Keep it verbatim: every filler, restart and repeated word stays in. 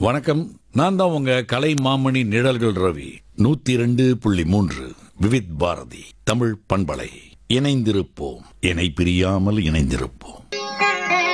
வணக்கம். நான் தான் உங்க கலை மாமணி நிழல்கள் ரவி. நூத்தி இரண்டு புள்ளி மூன்று விவித் பாரதி தமிழ் பண்பலை. இணைந்திருப்போம், இணை பிரியாமல் இணைந்திருப்போம்.